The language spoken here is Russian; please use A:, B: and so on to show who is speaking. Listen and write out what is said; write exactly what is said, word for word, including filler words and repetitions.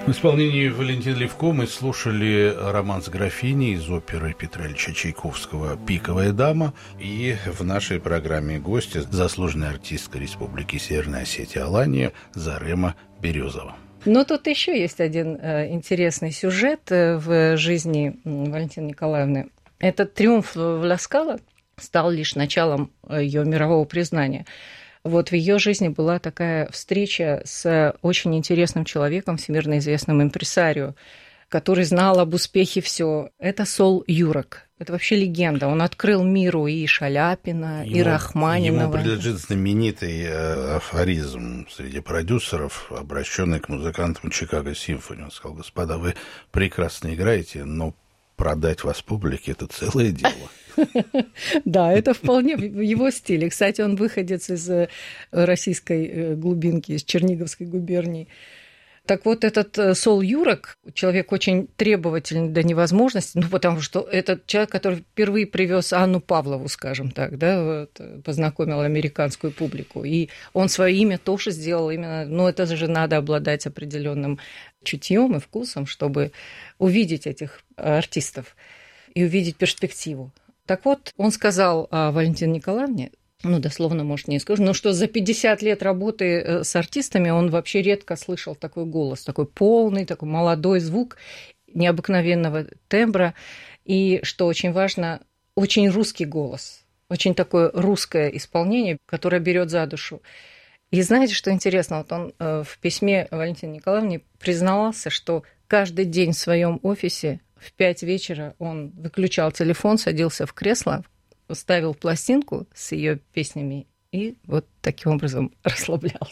A: В исполнении Валентины Левко мы слушали романс графини из оперы Петра Ильича Чайковского «Пиковая дама». И в нашей программе гости заслуженная артистка Республики Северная Осетия Алания Зарема Березова.
B: Но тут еще есть один э, интересный сюжет э, в жизни Валентины Николаевны. Этот триумф в Ла Скала стал лишь началом ее мирового признания. Вот в ее жизни была такая встреча с очень интересным человеком, всемирно известным импресарио, который знал об успехе все. Это Сол Юрак. Это вообще легенда. Он открыл миру и Шаляпина, ему, и Рахманинова.
A: Ему принадлежит знаменитый э, афоризм среди продюсеров, обращенный к музыкантам Чикаго Симфони. Он сказал: господа, вы прекрасно играете, но продать вас публике – это целое дело.
B: Да, это вполне в его стиле. Кстати, он выходец из российской глубинки, из Черниговской губернии. Так вот, этот Сол Юрак, человек очень требовательный до невозможности, ну, потому что это человек, который впервые привез Анну Павлову, скажем так, да, вот, познакомил американскую публику. И он свое имя тоже сделал именно, ну, это же надо обладать определенным чутьем и вкусом, чтобы увидеть этих артистов и увидеть перспективу. Так вот, он сказал о Валентине Николаевне, ну, дословно, может, не скажу, но что за пятьдесят лет работы с артистами он вообще редко слышал такой голос, такой полный, такой молодой звук необыкновенного тембра, и, что очень важно, очень русский голос, очень такое русское исполнение, которое берет за душу. И знаете, что интересно? Вот он в письме Валентине Николаевне признавался, что каждый день в своем офисе в пять вечера он выключал телефон, садился в кресло, ставил пластинку с ее песнями и вот таким образом расслаблялся.